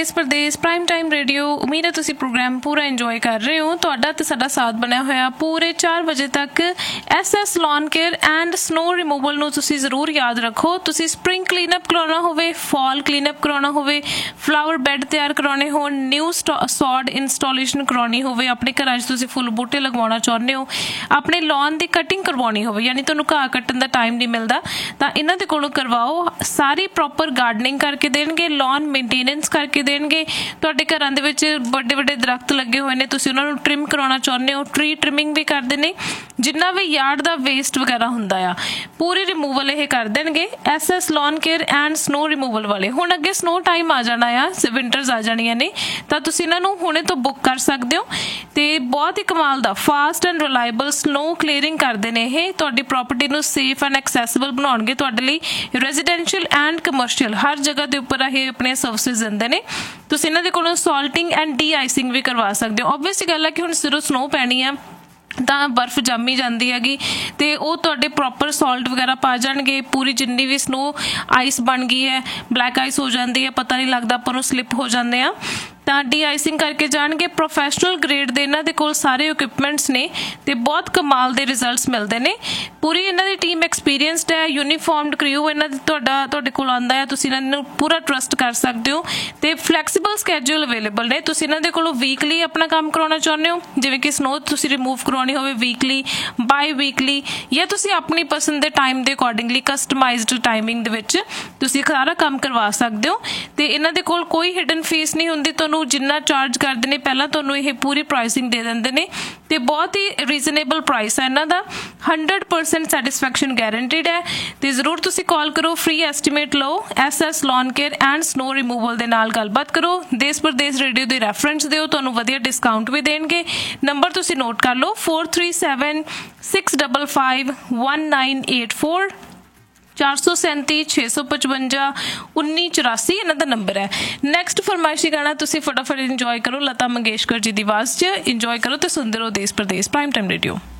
देश प्रदेश prime time radio. उम्मीद है तुसी प्रोग्राम पूरा इंजॉय कर रहे हो। तुहाडा ते साडा साथ बनया होया पूरे 4 बजे तक। SS lawn care and snow removal नूं तुसी जरूर याद रखो। तुसी स्प्रिंग क्लीनअप कराउणा होवे, फॉल क्लीनअप कराउणा होवे, फ्लावर बैड तैयार कराने हो, न्यू सॉड इंस्टॉलेशन करानी होवे, अपने घरां 'च तुसी फुल बूटे लगवाउणा चाहुंदे हो, अपने लॉन दी कटिंग करवाउणी होवे, यानी तुहानूं घाह कट्टण दा टाइम नहीं मिलदा तां इन्हां दे कोलों करवाओ। सारी प्रॉपर गार्डनिंग करके देणगे, लॉन मेनटेनेंस करके देणगे। तुहाडे घरां दे विच वड्डे वड्डे दरख्त लगे होए ने, तुसीं उन्हां नूं ट्रिम कराउणा चाहुंदे हो, ट्री ट्रिमिंग भी करदे ने। जिन्ना भी यार्ड दा वेस्ट वगैरह हुंदा आ पूरी रिमूवल ये कर देणगे SS lawn care and snow removal वाले। हुण अगे स्नो टाइम आ जाना आ, विंटर्स आ जाणीਆਂ ने, तां तुसीं इन्हां नूं हुणे तो बुक कर सकदे हो। ते बहुत ही कमाल दा fast and reliable snow clearing करदे ने। ये तुहाडी प्रॉपर्टी नूं सेफ एंड एक्सैसिबल बनाउणगे तुहाडे लई। रेजिडेंशियल एंड कमर्शियल हर जगह के उपर ये अपने सर्विसिज दिंदे ने। तुसीं इन्हां दे कोलों सॉल्टिंग एंड डी आइसिंग भी करवा सकदे हो। ऑब्वियस गल है कि हुण सिरों स्नो पैनी है ਤਾਂ बर्फ जमी जाती हैगी तो वो तुहाडे प्रॉपर सॉल्ट वगैरह पा जाणगे। पूरी जिन्नी भी स्नो आइस बन गई है, ब्लैक आइस हो जाती है, पता नहीं लगता, अपन नूं स्लिप हो जाते हैं। तो डी आइसिंग करके जाणगे। प्रोफैशनल ग्रेड दे इन्हां दे कोल सारे इक्विपमेंट्स ने ते बहुत कमाल दे रिजल्ट्स मिलते हैं। पूरी इन्हां दी टीम एक्सपीरियंसड है, यूनीफॉर्म्ड क्रू इन्हां दी तुहाडे कोल आंदा है। तुसीं इन्हां नूं पूरा ट्रस्ट कर सकते हो ते फ्लैक्सीबल स्कैड्यूल अवेलेबल ने। तुसीं इन्हां दे कोलों वीकली अपना काम करवाउणा चाहुंदे हो, जिवें कि स्नो तुसीं रिमूव करवाउणी होवे वीकली, बाई वीकली, या तुसीं अपनी पसंद दे टाइम दे अकॉर्डिंगली कस्टमाइज्ड टाइमिंग दे विच तुसीं सारा काम करवा सकते हो। ते इन्हां दे कोल कोई हिडन फीस नहीं हुंदी। जिन्ना चार्ज करते हैं पहला तुहानूं ये पूरी प्राइसिंग दे देंदे ने ते बहुत ही रीजनेबल प्राइस है इन्हां दा। 100% सैटिस्फैक्शन गारंटीड है। तो जरूर तुसीं कॉल करो, free estimate low, SS lawn care and snow removal दे नाल गलबात करो। देश प्रदेश रेडियो दे रैफरेंस दिओ, तुहानूं वधिया डिस्काउंट भी देणगे। नंबर तुसीं नोट कर लो 437 655 1984 437 655 1984 इन्हां दा नंबर है। नैक्सट फरमाइशी गाना तुसीं फटाफट इंजॉय करो, लता मंगेशकर जी दी आवाज़ च इंजॉय करो तो सुनते रहो देश प्रदेश प्राइम टाइम रेडियो।